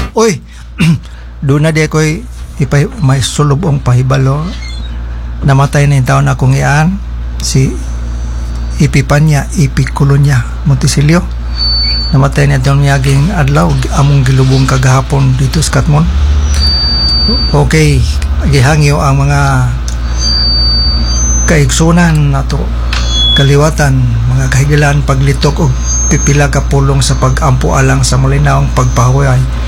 Uy, doon na di ko'y may sulubong pahibalo. Namatay na yung taon akong iyan. Si Ipipanya, Ipikulunya, Montisilio. Namatay na taon miyaging adlaw. Among gilubong kagahapon dito sa Katmon. Okay, gihangyo ang mga kaigsunan nato, kaliwatan, mga kahigilan, paglitok o pipila ka pulong sa pag-ampo alang sa malinaong pagpahuway